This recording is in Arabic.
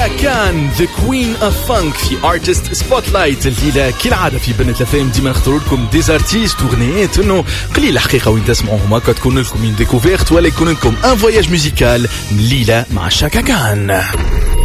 كان The Queen of Funk في Artist Spotlight. الليلة كالعادة في بنت الأفلام ديما نختار لكم ديز ارتيست وغنيات انه قليل الحقيقة وين تسمعوهم هكا تكون لكم une découverte ولا يكون لكم un voyage musical. الليلة مع شاكا كان.